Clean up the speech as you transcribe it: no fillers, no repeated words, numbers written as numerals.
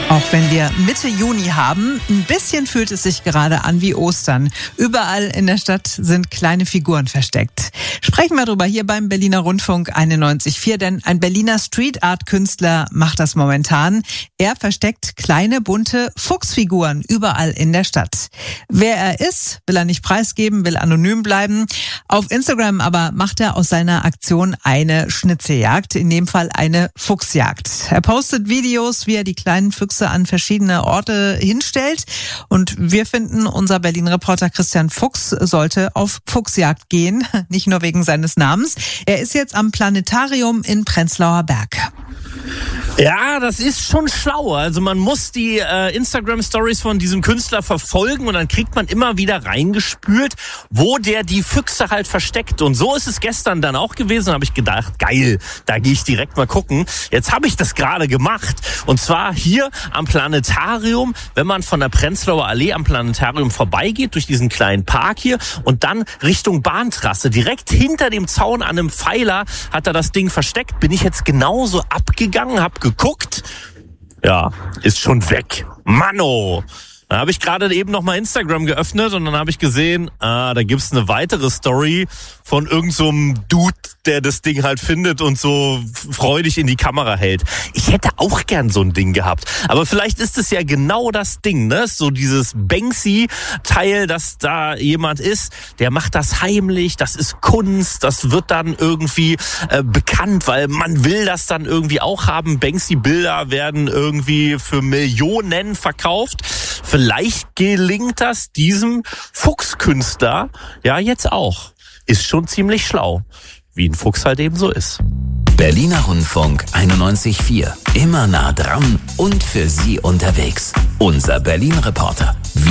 Auch wenn wir Mitte Juni haben, ein bisschen fühlt es sich gerade an wie Ostern. Überall in der Stadt sind kleine Figuren versteckt. Sprechen wir drüber hier beim Berliner Rundfunk 91.4, denn ein Berliner Street-Art-Künstler macht das momentan. Er versteckt kleine, bunte Fuchsfiguren überall in der Stadt. Wer er ist, will er nicht preisgeben, will anonym bleiben. Auf Instagram aber macht er aus seiner Aktion eine Schnitzeljagd, in dem Fall eine Fuchsjagd. Er postet Videos, wie er die kleinen Füchse an verschiedene Orte hinstellt. Und wir finden, unser Berlin-Reporter Christian Fuchs sollte auf Fuchsjagd gehen, nicht nur wegen seines Namens. Er ist jetzt am Planetarium in Prenzlauer Berg. Ja, das ist schon schlau. Also man muss die Instagram-Stories von diesem Künstler verfolgen und dann kriegt man immer wieder reingespült, wo der die Füchse halt versteckt. Und so ist es gestern dann auch gewesen. Da habe ich gedacht, geil, da gehe ich direkt mal gucken. Jetzt habe ich das gerade gemacht. Und zwar hier am Planetarium, wenn man von der Prenzlauer Allee am Planetarium vorbeigeht, durch diesen kleinen Park hier und dann Richtung Bahntrasse. Direkt hinter dem Zaun an einem Pfeiler hat er das Ding versteckt. Bin ich jetzt genauso abgegangen, hab geguckt. Ja, ist schon weg. Manno! Da habe ich gerade eben noch mal Instagram geöffnet und dann habe ich gesehen, da gibt's eine weitere Story von irgend so einem Dude, der das Ding halt findet und so freudig in die Kamera hält. Ich hätte auch gern so ein Ding gehabt. Aber vielleicht ist es ja genau das Ding, ne? So dieses Banksy-Teil, dass da jemand ist, der macht das heimlich, das ist Kunst, das wird dann irgendwie bekannt, weil man will das dann irgendwie auch haben. Banksy-Bilder werden irgendwie für Millionen verkauft. Vielleicht gelingt das diesem Fuchskünstler ja jetzt auch. Ist schon ziemlich schlau, wie ein Fuchs halt eben so ist. Berliner Rundfunk 91.4. Immer nah dran und für Sie unterwegs. Unser Berlin-Reporter.